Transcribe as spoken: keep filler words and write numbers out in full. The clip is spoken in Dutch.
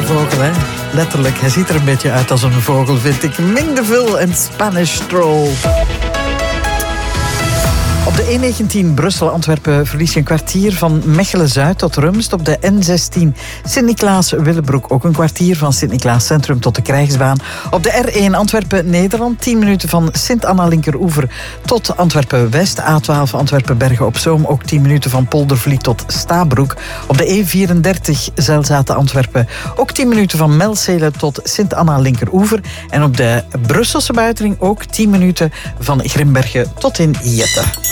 vogel, hè? Letterlijk, hij ziet er een beetje uit als een vogel, vind ik. Mindeville en Spanish Stroll. Op de N negentien Brussel-Antwerpen verlies je een kwartier van Mechelen-Zuid tot Rumst. Op de N zestien Sint-Niklaas-Willebroek ook een kwartier van Sint-Niklaas Centrum tot de Krijgsbaan. Op de R één Antwerpen-Nederland tien minuten van Sint-Anna-Linkeroever tot Antwerpen-West. A twaalf Antwerpen-Bergen-op-Zoom ook tien minuten van Poldervliet tot Stabroek. Op de E vierendertig Zelzaten-Antwerpen ook tien minuten van Melcelen tot Sint-Anna-Linkeroever. En op de Brusselse buitenring ook tien minuten van Grimbergen tot in Jette.